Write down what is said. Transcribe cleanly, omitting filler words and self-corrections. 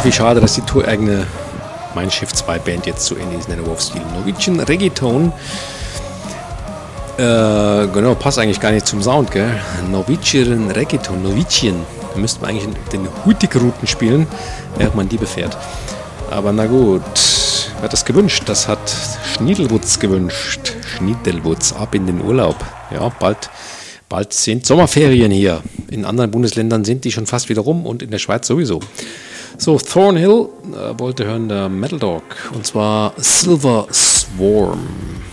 wie schade, dass die tour-eigene Mein Schiff 2 Band jetzt zu Ende ist in der Wolf-Stil. Norwegian Reggaeton. Genau, passt eigentlich gar nicht zum Sound, gell? Norwegian Reggaeton, Norwegian. Da müsste man eigentlich den Hutig-Routen spielen, während man die befährt. Aber na gut, wer hat das gewünscht? Das hat Schniedelwutz gewünscht. Schniedelwutz, ab in den Urlaub. Ja, bald sind Sommerferien hier. In anderen Bundesländern sind die schon fast wieder rum und in der Schweiz sowieso. So, Thornhill wollte hören der Metal Dog und zwar Silver Swarm.